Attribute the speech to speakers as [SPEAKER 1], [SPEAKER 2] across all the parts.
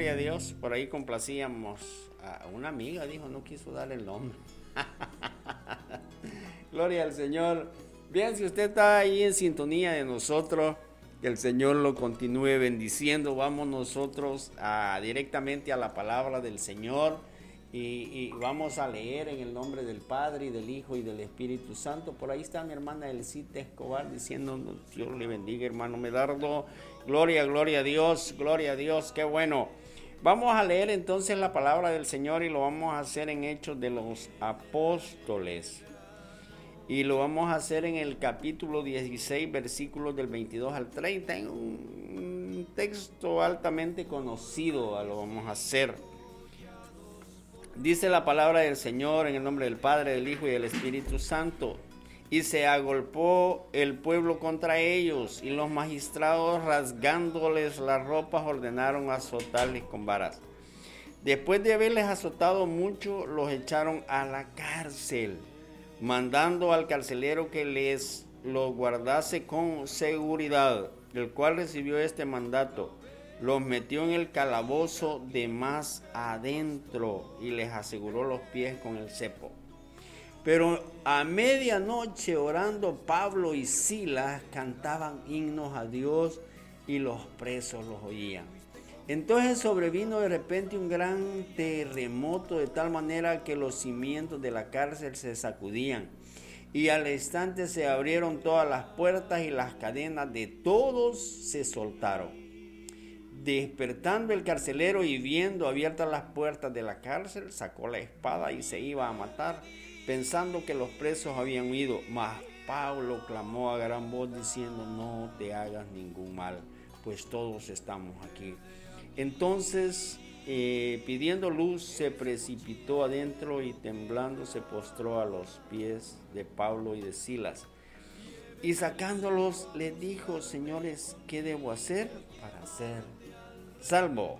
[SPEAKER 1] gloria a Dios. Por ahí complacíamos a una amiga, dijo, no quiso dar el nombre. Gloria al Señor. Bien, si usted está ahí en sintonía de nosotros, que el Señor lo continúe bendiciendo. Vamos nosotros directamente a la palabra del Señor y vamos a leer en el nombre del Padre y del Hijo y del Espíritu Santo. Por ahí está mi hermana Elcita Escobar diciendo, Dios le bendiga, hermano Medardo. Gloria, gloria a Dios, qué bueno. Vamos a leer entonces la palabra del Señor y lo vamos a hacer en Hechos de los Apóstoles. Y lo vamos a hacer en el capítulo 16, versículos del 22 al 30, en un texto altamente conocido, lo vamos a hacer. Dice la palabra del Señor en el nombre del Padre, del Hijo y del Espíritu Santo. Y se agolpó el pueblo contra ellos, y los magistrados, rasgándoles las ropas, ordenaron azotarles con varas. Después de haberles azotado mucho, los echaron a la cárcel, mandando al carcelero que les lo guardase con seguridad, el cual recibió este mandato. Los metió en el calabozo de más adentro y les aseguró los pies con el cepo. Pero a medianoche, orando, Pablo y Silas cantaban himnos a Dios y los presos los oían. Entonces sobrevino de repente un gran terremoto, de tal manera que los cimientos de la cárcel se sacudían, y al instante se abrieron todas las puertas y las cadenas de todos se soltaron. Despertando el carcelero y viendo abiertas las puertas de la cárcel, sacó la espada y se iba a matar, pensando que los presos habían huido. Mas Pablo clamó a gran voz diciendo, no te hagas ningún mal, pues todos estamos aquí. Entonces, pidiendo luz, se precipitó adentro y temblando se postró a los pies de Pablo y de Silas. Y sacándolos, les dijo, señores, ¿qué debo hacer para ser salvo?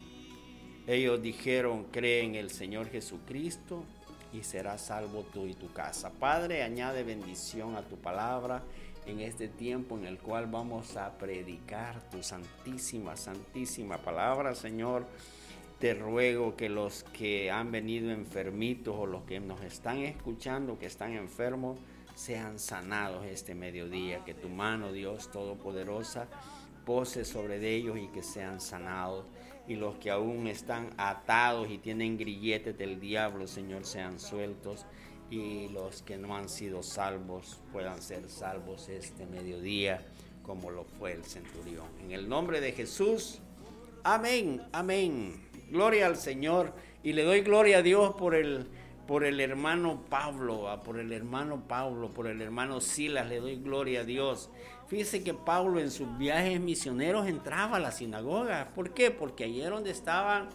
[SPEAKER 1] Ellos dijeron, cree en el Señor Jesucristo y serás salvo tú y tu casa. Padre, añade bendición a tu palabra en este tiempo en el cual vamos a predicar tu santísima, santísima palabra. Señor, te ruego que los que han venido enfermitos o los que nos están escuchando que están enfermos sean sanados este mediodía, que tu mano, Dios Todopoderosa, pose sobre ellos y que sean sanados. Y los que aún están atados y tienen grilletes del diablo, Señor, sean sueltos. Y los que no han sido salvos puedan ser salvos este mediodía, como lo fue el centurión. En el nombre de Jesús, amén, amén. Gloria al Señor. Y le doy gloria a Dios por el hermano Pablo, por el hermano Silas, le doy gloria a Dios. Fíjese que Pablo en sus viajes misioneros entraba a la sinagoga. ¿Por qué? Porque allí era donde estaban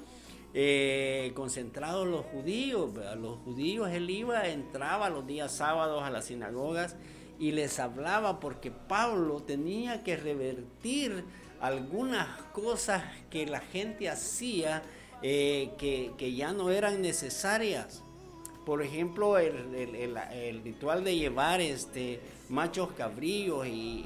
[SPEAKER 1] concentrados los judíos. Los judíos, él entraba los días sábados a las sinagogas y les hablaba, porque Pablo tenía que revertir algunas cosas que la gente hacía que ya no eran necesarias. Por ejemplo, el ritual de llevar machos cabríos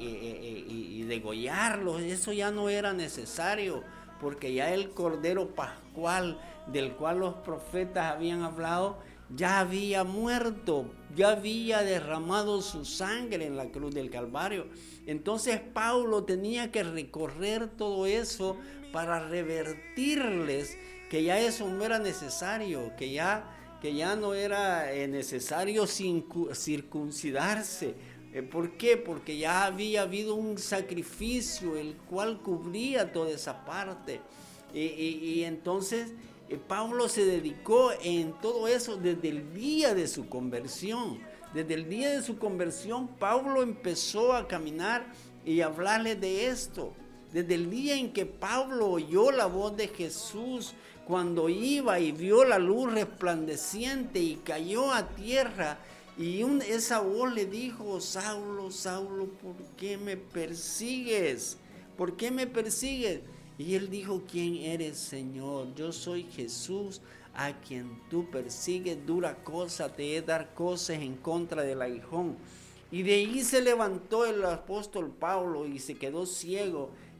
[SPEAKER 1] y degollarlos, eso ya no era necesario, porque ya el Cordero Pascual del cual los profetas habían hablado ya había muerto, ya había derramado su sangre en la cruz del Calvario. Entonces Pablo tenía que recorrer todo eso para revertirles que ya eso no era necesario, que ya no era necesario circuncidarse. ¿Por qué? Porque ya había habido un sacrificio el cual cubría toda esa parte. Y entonces Pablo se dedicó en todo eso desde el día de su conversión. Desde el día de su conversión, Pablo empezó a caminar y hablarles de esto. Desde el día en que Pablo oyó la voz de Jesús, cuando iba y vio la luz resplandeciente y cayó a tierra, y esa voz le dijo, Saulo, Saulo, ¿por qué me persigues? ¿Por qué me persigues? Y él dijo, ¿quién eres, Señor? Yo soy Jesús, a quien tú persigues. Dura cosa te es dar cosas en contra del aguijón. Y de ahí se levantó el apóstol Pablo y se quedó ciego,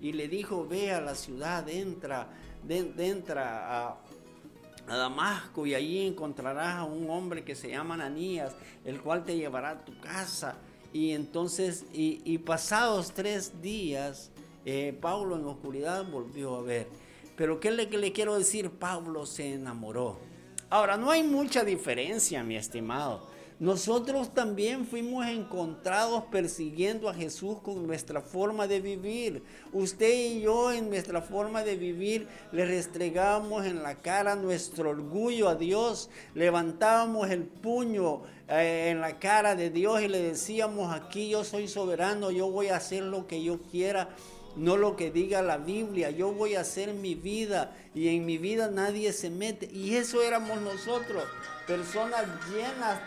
[SPEAKER 1] y le dijo, ve a la ciudad, entra a Damasco y allí encontrarás a un hombre que se llama Ananías, el cual te llevará a tu casa. Y entonces, y pasados 3 días, Pablo en oscuridad volvió a ver. Pero ¿qué le quiero decir? Pablo se enamoró. Ahora, no hay mucha diferencia, mi estimado. Nosotros también fuimos encontrados persiguiendo a Jesús con nuestra forma de vivir. Usted y yo en nuestra forma de vivir le restregábamos en la cara nuestro orgullo a Dios, levantábamos el puño en la cara de Dios y le decíamos, aquí yo soy soberano, yo voy a hacer lo que yo quiera, no lo que diga la Biblia, yo voy a hacer mi vida y en mi vida nadie se mete. Y eso éramos nosotros, personas llenas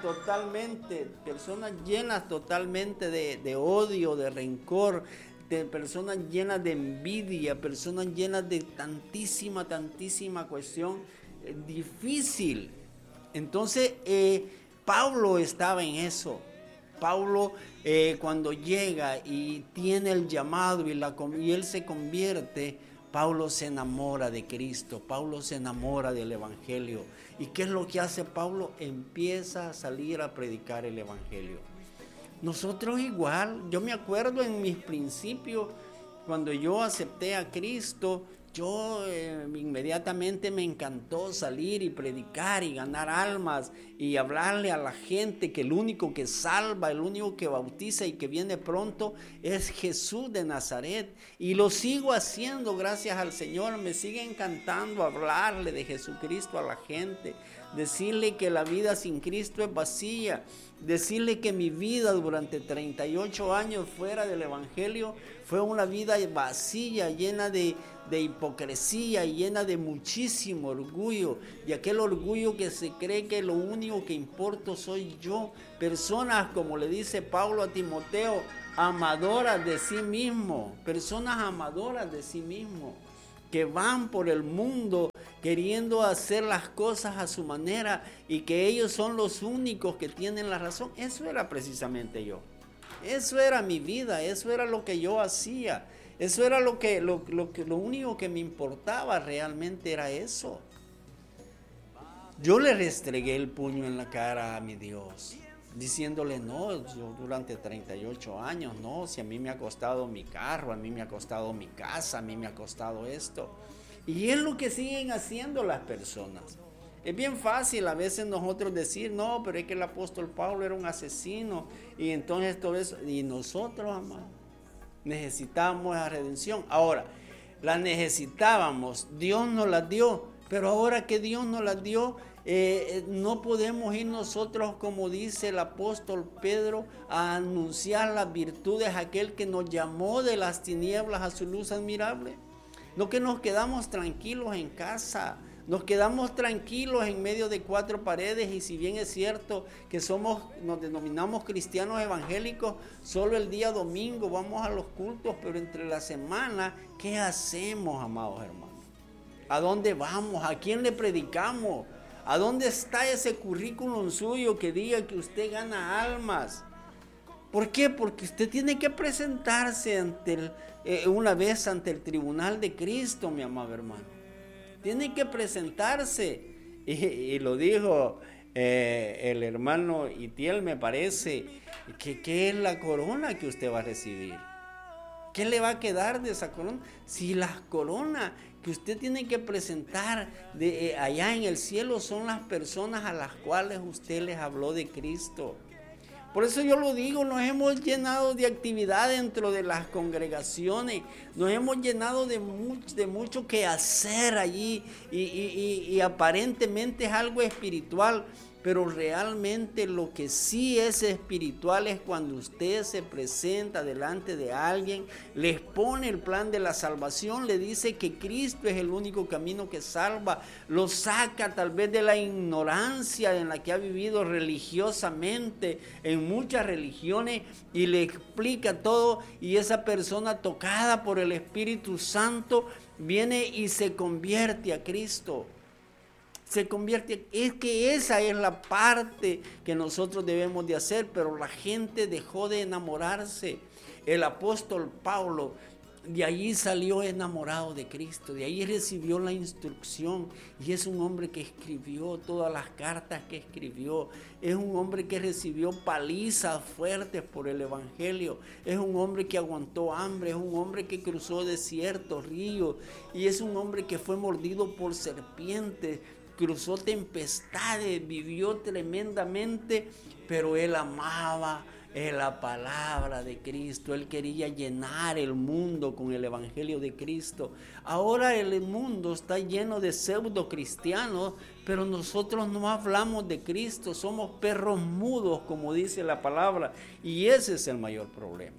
[SPEAKER 1] totalmente de odio, de rencor, de personas llenas de envidia, personas llenas de tantísima cuestión difícil. Entonces Pablo estaba en eso. Pablo cuando llega y tiene el llamado y él se convierte, Pablo se enamora de Cristo, Pablo se enamora del Evangelio. ¿Y qué es lo que hace Pablo? Empieza a salir a predicar el Evangelio. Nosotros igual, yo me acuerdo en mis principios, cuando yo acepté a Cristo, yo inmediatamente me encantó salir y predicar y ganar almas y hablarle a la gente que el único que salva, el único que bautiza y que viene pronto es Jesús de Nazaret. Y lo sigo haciendo, gracias al Señor. Me sigue encantando hablarle de Jesucristo a la gente, decirle que la vida sin Cristo es vacía, decirle que mi vida durante 38 años fuera del Evangelio fue una vida vacía, llena de hipocresía y llena de muchísimo orgullo, y aquel orgullo que se cree que lo único que importa soy yo. Personas, como le dice Pablo a Timoteo, amadoras de sí mismo, personas amadoras de sí mismo, que van por el mundo queriendo hacer las cosas a su manera y que ellos son los únicos que tienen la razón. Eso era precisamente yo. Eso era mi vida, eso era lo que yo hacía. Eso era lo único que me importaba realmente era eso. Yo le restregué el puño en la cara a mi Dios, diciéndole, no, yo durante 38 años, no, si a mí me ha costado mi carro, a mí me ha costado mi casa, a mí me ha costado esto. Y es lo que siguen haciendo las personas. Es bien fácil a veces nosotros decir, no, pero es que el apóstol Pablo era un asesino y entonces todo eso. Y nosotros, amados, necesitábamos esa redención. Ahora, la necesitábamos, Dios nos la dio, pero ahora que Dios nos la dio, no podemos ir nosotros, como dice el apóstol Pedro, a anunciar las virtudes a aquel que nos llamó de las tinieblas a su luz admirable. No que nos quedamos tranquilos en casa, nos quedamos tranquilos en medio de 4 paredes, y si bien es cierto que nos denominamos cristianos evangélicos, solo el día domingo vamos a los cultos, pero entre la semana, ¿qué hacemos, amados hermanos? ¿A dónde vamos? ¿A quién le predicamos? ¿A dónde está ese currículum suyo que diga que usted gana almas? ¿Por qué? Porque usted tiene que presentarse una vez ante el tribunal de Cristo, mi amado hermano. Tiene que presentarse. Y lo dijo el hermano Itiel, me parece, que ¿qué es la corona que usted va a recibir? ¿Qué le va a quedar de esa corona? Si las coronas que usted tiene que presentar allá en el cielo son las personas a las cuales usted les habló de Cristo. Por eso yo lo digo, nos hemos llenado de actividad dentro de las congregaciones, nos hemos llenado de mucho que hacer allí y aparentemente es algo espiritual, pero realmente lo que sí es espiritual es cuando usted se presenta delante de alguien, les pone el plan de la salvación, le dice que Cristo es el único camino que salva, lo saca tal vez de la ignorancia en la que ha vivido religiosamente en muchas religiones y le explica todo, y esa persona tocada por el Espíritu Santo viene y se convierte a Cristo. Se convierte, es que esa es la parte que nosotros debemos de hacer, pero la gente dejó de enamorarse. El apóstol Pablo de ahí salió enamorado de Cristo, de ahí recibió la instrucción y es un hombre que escribió todas las cartas que escribió, es un hombre que recibió palizas fuertes por el evangelio, es un hombre que aguantó hambre, es un hombre que cruzó desiertos, ríos y es un hombre que fue mordido por serpientes, cruzó tempestades, vivió tremendamente, pero él amaba la palabra de Cristo. Él quería llenar el mundo con el evangelio de Cristo. Ahora el mundo está lleno de pseudo cristianos, pero nosotros no hablamos de Cristo, somos perros mudos, como dice la palabra, y ese es el mayor problema.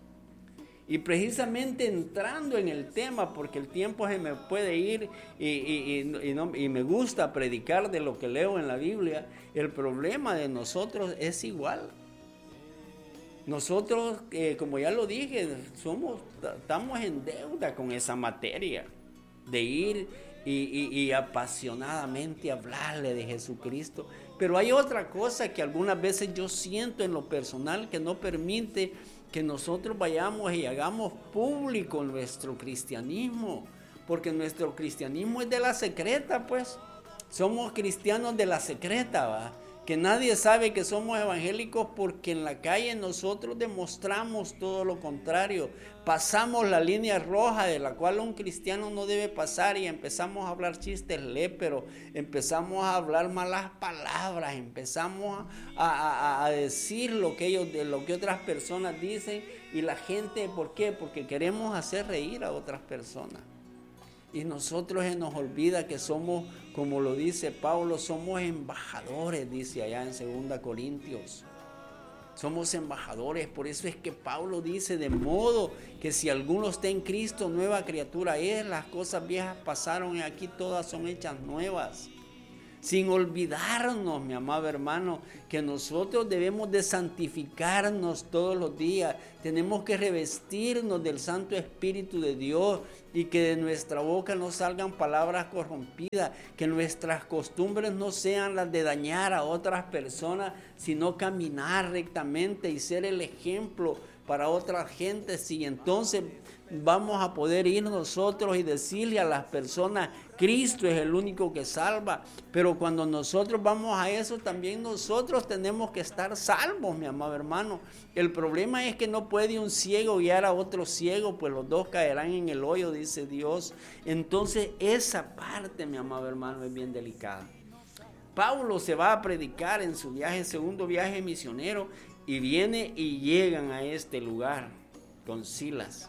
[SPEAKER 1] Y precisamente entrando en el tema, porque el tiempo se me puede ir y me gusta predicar de lo que leo en la Biblia, el problema de nosotros es igual. Nosotros, como ya lo dije, estamos en deuda con esa materia de ir y apasionadamente hablarle de Jesucristo. Pero hay otra cosa que algunas veces yo siento en lo personal que no permite que nosotros vayamos y hagamos público nuestro cristianismo, porque nuestro cristianismo es de la secreta, pues. Somos cristianos de la secreta, ¿va? Que nadie sabe que somos evangélicos porque en la calle nosotros demostramos todo lo contrario. Pasamos la línea roja de la cual un cristiano no debe pasar y empezamos a hablar chistes léperos, empezamos a hablar malas palabras, empezamos a decir lo que otras personas dicen y la gente, ¿por qué? Porque queremos hacer reír a otras personas. Y nosotros se nos olvida que somos, como lo dice Pablo, somos embajadores, dice allá en 2 Corintios. Somos embajadores, por eso es que Pablo dice, de modo que si alguno está en Cristo, nueva criatura es, las cosas viejas pasaron y aquí todas son hechas nuevas. Sin olvidarnos, mi amado hermano, que nosotros debemos de santificarnos todos los días. Tenemos que revestirnos del Santo Espíritu de Dios y que de nuestra boca no salgan palabras corrompidas, que nuestras costumbres no sean las de dañar a otras personas, sino caminar rectamente y ser el ejemplo para otras gentes. Y entonces vamos a poder ir nosotros y decirle a las personas, Cristo es el único que salva. Pero cuando nosotros vamos a eso, también nosotros tenemos que estar salvos, mi amado hermano. El problema es que no puede un ciego guiar a otro ciego, pues los dos caerán en el hoyo, dice Dios. Entonces esa parte, mi amado hermano, es bien delicada. Pablo se va a predicar en su viaje, segundo viaje misionero, y viene y llegan a este lugar con Silas.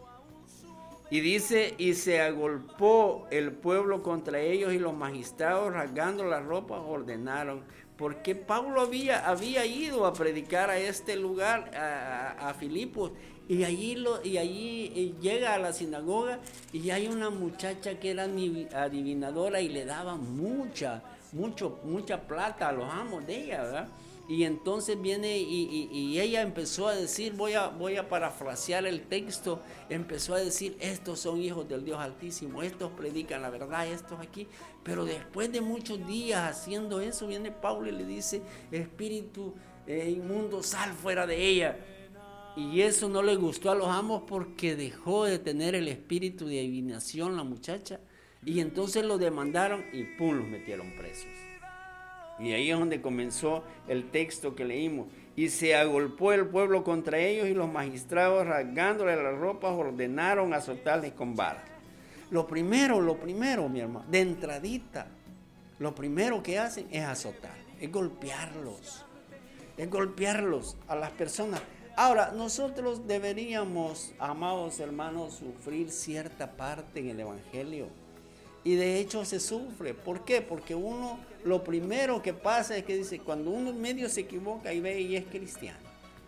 [SPEAKER 1] Y dice, y se agolpó el pueblo contra ellos y los magistrados, rasgando las ropas, ordenaron. Porque Pablo había ido a predicar a este lugar, a Filipos, y allí llega a la sinagoga y hay una muchacha que era adivinadora y le daba mucha plata a los amos de ella, ¿verdad? Y entonces viene y ella empezó a decir, voy a parafrasear el texto, empezó a decir, estos son hijos del Dios Altísimo, estos predican la verdad, estos aquí. Pero después de muchos días haciendo eso, viene Pablo y le dice, espíritu inmundo, sal fuera de ella. Y eso no le gustó a los amos porque dejó de tener el espíritu de adivinación la muchacha. Y entonces lo demandaron y pum, los metieron presos. Y ahí es donde comenzó el texto que leímos. Y se agolpó el pueblo contra ellos y los magistrados, rasgándole las ropas, ordenaron azotarles con varas. Lo primero, mi hermano, de entradita, lo primero que hacen es azotar, es golpearlos a las personas. Ahora, nosotros deberíamos, amados hermanos, sufrir cierta parte en el Evangelio. Y de hecho se sufre. ¿Por qué? Porque uno, lo primero que pasa es que dice, cuando uno medio se equivoca y ve y es cristiano.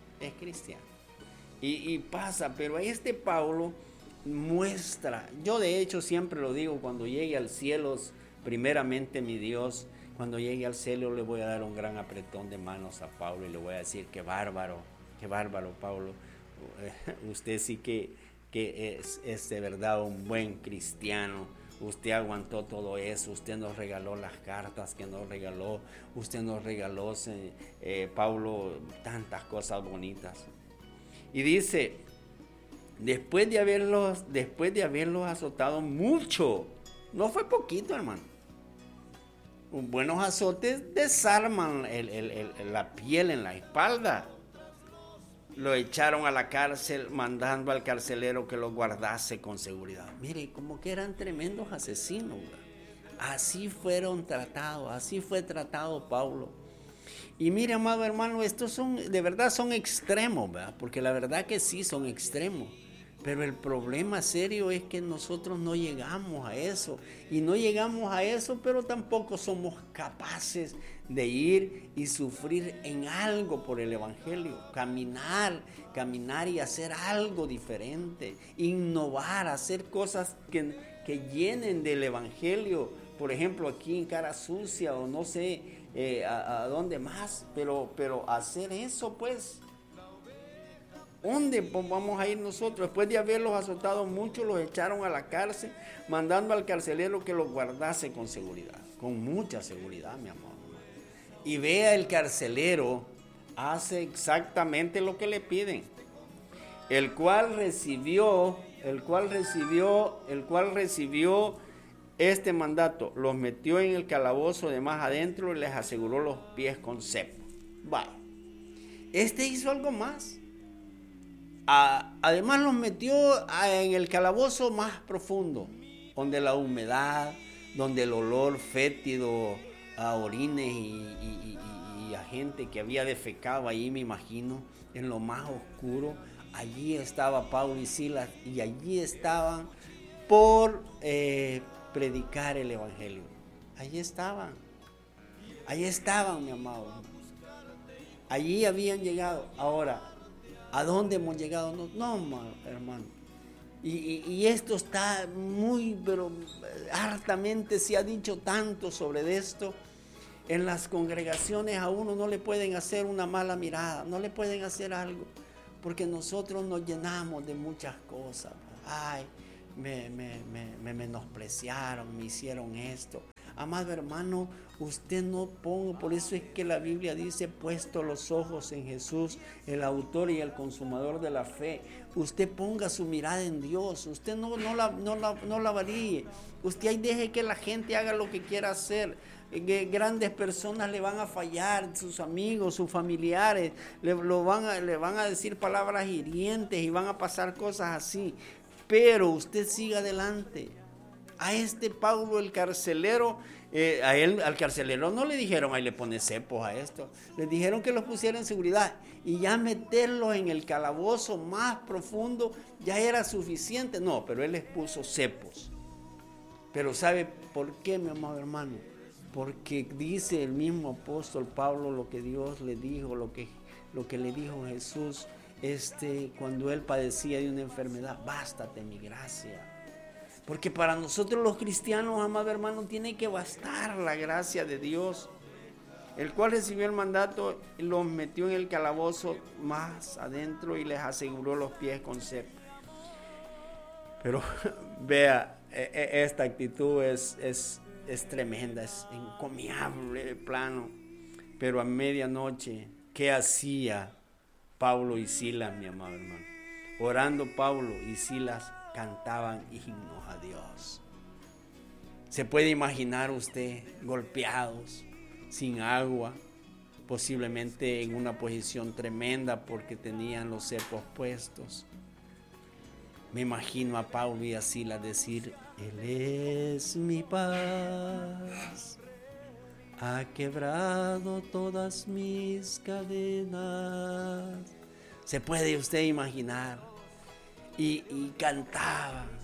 [SPEAKER 1] Y pasa, pero este Pablo muestra, yo de hecho siempre lo digo, cuando llegue al cielo, primeramente mi Dios, cuando llegue al cielo le voy a dar un gran apretón de manos a Pablo y le voy a decir, qué bárbaro Pablo, usted sí que es de verdad un buen cristiano. Usted aguantó todo eso, usted nos regaló las cartas que nos regaló, usted nos regaló, Pablo, tantas cosas bonitas. Y dice, después de haberlos azotado mucho, no fue poquito, hermano. Buenos azotes desarman la piel en la espalda. Lo echaron a la cárcel, mandando al carcelero que lo guardase con seguridad. Mire, como que eran tremendos asesinos, ¿verdad? Así fueron tratados, así fue tratado Pablo. Y mire, amado hermano, estos de verdad son extremos, ¿verdad? Porque la verdad que sí son extremos. Pero el problema serio es que nosotros no llegamos a eso. Y no llegamos a eso, pero tampoco somos capaces de ir y sufrir en algo por el Evangelio. Caminar y hacer algo diferente. Innovar, hacer cosas que llenen del Evangelio. Por ejemplo, aquí en Cara Sucia o no sé a dónde más. Pero hacer eso, pues. ¿Dónde vamos a ir nosotros? Después de haberlos azotado mucho, los echaron a la cárcel, mandando al carcelero que los guardase con seguridad, con mucha seguridad, mi amor. Y vea, el carcelero hace exactamente lo que le piden, el cual recibió este mandato, los metió en el calabozo de más adentro y les aseguró los pies con cepo. Vaya, este hizo algo más. Además los metió en el calabozo más profundo, donde la humedad, donde el olor fétido a orines y a gente que había defecado ahí, me imagino, en lo más oscuro. Allí estaba Pablo y Silas y allí estaban por predicar el Evangelio. Allí estaban, mi amado. Allí habían llegado. Ahora, ¿a dónde hemos llegado? No, hermano. Y esto está pero hartamente se ha dicho tanto sobre esto. En las congregaciones a uno no le pueden hacer una mala mirada, no le pueden hacer algo, porque nosotros nos llenamos de muchas cosas. Ay, me menospreciaron, me hicieron esto. Amado hermano, usted no ponga, por eso es que la Biblia dice, puesto los ojos en Jesús, el autor y el consumador de la fe. Usted ponga su mirada en Dios, usted no la varíe. Usted ahí deje que la gente haga lo que quiera hacer. Grandes personas le van a fallar, sus amigos, sus familiares, le van a decir palabras hirientes y van a pasar cosas así. Pero usted siga adelante. A este Pablo el carcelero, al carcelero no le dijeron, ahí le pone cepos a esto, le dijeron que los pusiera en seguridad y ya meterlos en el calabozo más profundo ya era suficiente. No, pero él les puso cepos. Pero ¿sabe por qué, mi amado hermano? Porque dice el mismo apóstol Pablo lo que Dios le dijo, lo que le dijo Jesús cuando él padecía de una enfermedad: bástate mi gracia. Porque para nosotros los cristianos, amado hermano, tiene que bastar la gracia de Dios, el cual recibió el mandato, los metió en el calabozo más adentro y les aseguró los pies con cepo. Pero vea, esta actitud es tremenda, es encomiable, plano. Pero a medianoche, ¿qué hacía Pablo y Silas, mi amado hermano? Orando, Pablo y Silas cantaban himnos a Dios. ¿Se puede imaginar usted golpeados, sin agua, posiblemente en una posición tremenda porque tenían los cepos puestos? Me imagino a Pablo y a Silas decir: Él es mi paz, ha quebrado todas mis cadenas. ¿Se puede usted imaginar? Y cantaban